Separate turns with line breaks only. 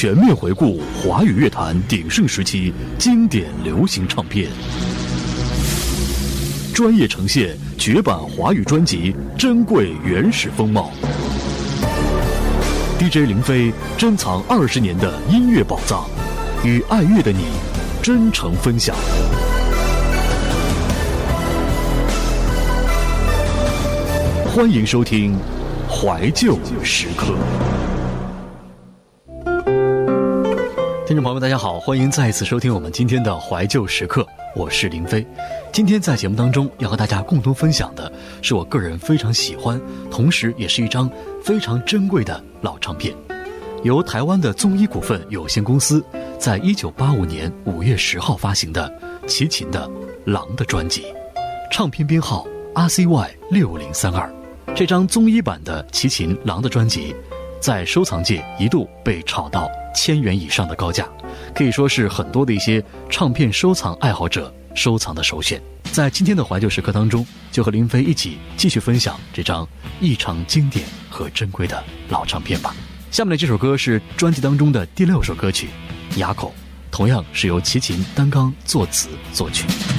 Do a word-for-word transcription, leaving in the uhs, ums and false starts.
全面回顾华语乐坛鼎盛时期经典流行唱片，专业呈现绝版华语专辑珍贵原始风貌。D J 林飞珍藏二十年的音乐宝藏，与爱乐的你真诚分享。欢迎收听怀旧时刻。听众朋友们大家好，欢迎再一次收听我们今天的怀旧时刻，我是林飞。今天在节目当中要和大家共同分享的是我个人非常喜欢，同时也是一张非常珍贵的老唱片，由台湾的宗一股份有限公司在一九八五年五月十号发行的齐秦的《狼》的专辑，唱片编号 R C Y 六零三二。这张宗一版的齐秦《狼》的专辑在收藏界一度被炒到千元以上的高价，可以说是很多的一些唱片收藏爱好者收藏的首选。在今天的怀旧时刻当中，就和林飞一起继续分享这张异常经典和珍贵的老唱片吧。下面的这首歌是专辑当中的第六首歌曲《哑口》，同样是由齐秦担纲作词作曲。